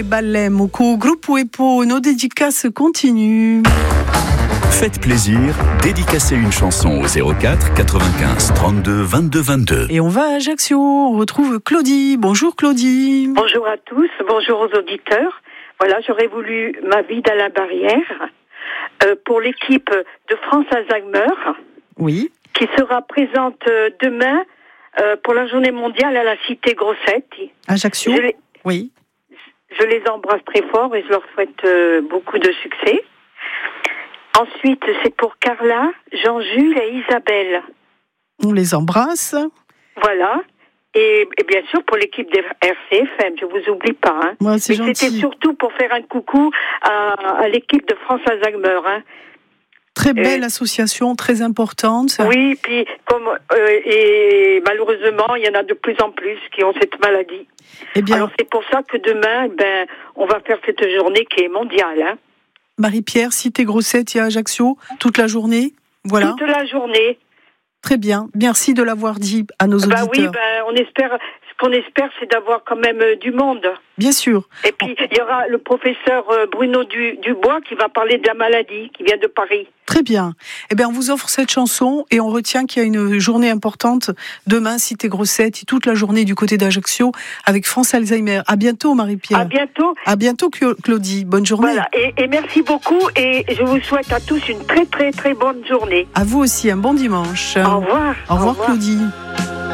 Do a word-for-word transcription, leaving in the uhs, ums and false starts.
Ballet Moko, Groupe Wepo, nos dédicaces continuent. Faites plaisir, dédicacez une chanson au zéro quatre quatre-vingt-quinze trente-deux vingt-deux vingt-deux. Et on va à Ajaccio, on retrouve Claudie. Bonjour Claudie. Bonjour à tous, bonjour aux auditeurs. Voilà, j'aurais voulu ma vie d'Alain Barrière euh, pour l'équipe de France Alzheimer. Oui. Qui sera présente euh, demain euh, pour la journée mondiale à la Cité Grossetti. Ajaccio. Je les, oui. Je les embrasse très fort et je leur souhaite euh, beaucoup de succès. Ensuite, c'est pour Carla, Jean-Jules et Isabelle. On les embrasse. Voilà. Et, et bien sûr, pour l'équipe des R C F M, je vous oublie pas. Hein. Ouais, c'est Mais gentil. c'était surtout pour faire un coucou à, à l'équipe de France Alzheimer. Hein. Très belle euh, association, très importante. Oui, puis comme euh, et malheureusement, il y en a de plus en plus qui ont cette maladie. Eh bien, alors c'est pour ça que demain, ben, on va faire cette journée qui est mondiale. Hein. Marie-Pierre, Cité Grossetti à Ajaccio, toute la journée. Voilà. Toute la journée. Très bien. Merci de l'avoir dit à nos bah auditeurs. Oui, ben, on espère. Ce qu'on espère, c'est d'avoir quand même euh, du monde. Bien sûr. Et puis, il y aura le professeur euh, Bruno du, Dubois qui va parler de la maladie, qui vient de Paris. Très bien. Eh bien, on vous offre cette chanson et on retient qu'il y a une journée importante demain, Cité Grossetti, toute la journée du côté d'Ajaccio avec France Alzheimer. À bientôt, Marie-Pierre. À bientôt. À bientôt, Claudie. Bonne journée. Voilà. Et, et merci beaucoup et je vous souhaite à tous une très, très, très bonne journée. À vous aussi, un bon dimanche. Au revoir. Au revoir, Au revoir. Claudie.